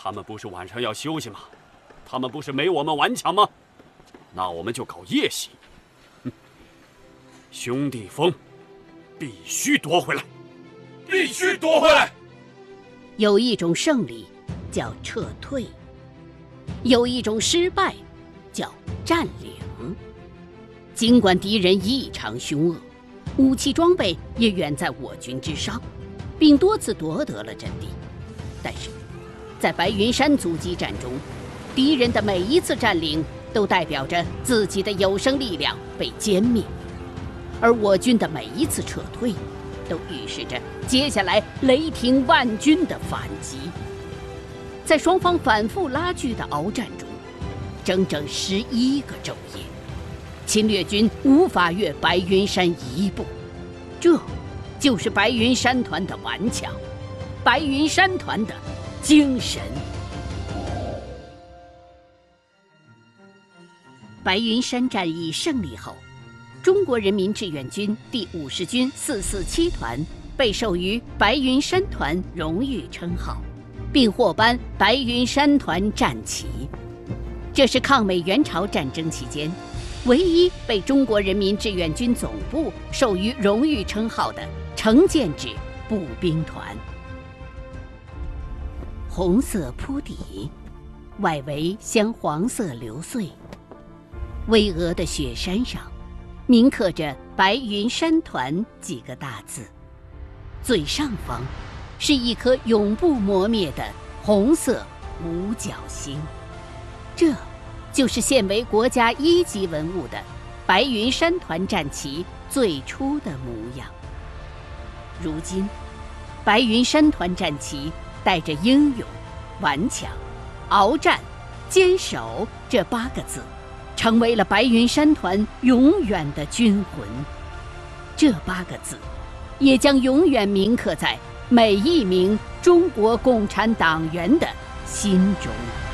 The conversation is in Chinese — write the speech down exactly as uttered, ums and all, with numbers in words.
他们不是晚上要休息吗？他们不是没我们顽强吗？那我们就搞夜袭。哼，兄弟峰必须夺回来，必须夺回来。 有一种胜利叫撤退，有一种失败叫占领。尽管敌人异常凶恶，武器装备也远在我军之上，并多次夺得了阵地，但是在白云山阻击战中，敌人的每一次占领都代表着自己的有生力量被歼灭，而我军的每一次撤退都预示着接下来雷霆万钧的反击。在双方反复拉锯的鏖战中，整整十一个昼夜，侵略军无法越白云山一步。这就是白云山团的顽强，白云山团的精神。白云山战役胜利后，中国人民志愿军第五十军四四七团被授予白云山团荣誉称号，并获颁白云山团战旗。这是抗美援朝战争期间唯一被中国人民志愿军总部授予荣誉称号的成建制步兵团。红色铺底，外围镶黄色流穗，巍峨的雪山上铭刻着白云山团几个大字，最上方是一颗永不磨灭的红色五角星，这就是现为国家一级文物的白云山团战旗最初的模样。如今，白云山团战旗带着英勇、顽强、鏖战、坚守这八个字，成为了白云山团永远的军魂。这八个字也将永远铭刻在每一名中国共产党员的心中。